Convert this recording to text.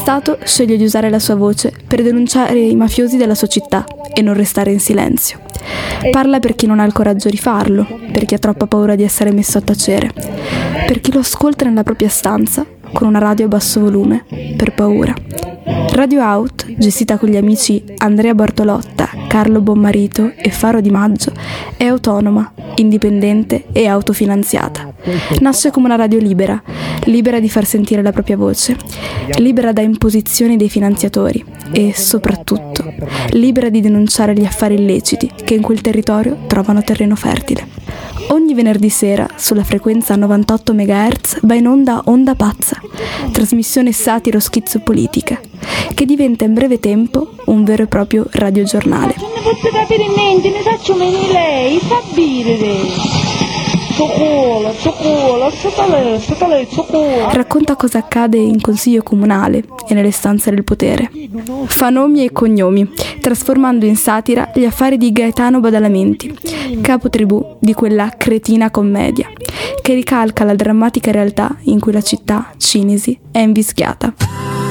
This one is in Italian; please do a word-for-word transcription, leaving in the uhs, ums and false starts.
Stato sceglie di usare la sua voce per denunciare i mafiosi della sua città e non restare in silenzio. Parla per chi non ha il coraggio di farlo, per chi ha troppa paura di essere messo a tacere, per chi lo ascolta nella propria stanza con una radio a basso volume, per paura. Radio Out, gestita con gli amici Andrea Bartolotta, Carlo Bonmarito e Faro Di Maggio, è autonoma, indipendente e autofinanziata. Nasce come una radio libera, libera di far sentire la propria voce, libera da imposizioni dei finanziatori e, soprattutto, libera di denunciare gli affari illeciti che in quel territorio trovano terreno fertile. Ogni venerdì sera, sulla frequenza novantotto megahertz, va in onda Onda Pazza, trasmissione satiro schizzo politica, che diventa in breve tempo un vero e proprio radiogiornale. Non ne posso capire niente, ne faccio meno lei, fa birre. Cioccola, cioccola, cioccola, cioccola, cioccola. Racconta cosa accade in consiglio comunale e nelle stanze del potere. Fa nomi e cognomi, trasformando in satira gli affari di Gaetano Badalamenti, capo tribù di quella cretina commedia, che ricalca la drammatica realtà in cui la città, Cinisi, è invischiata.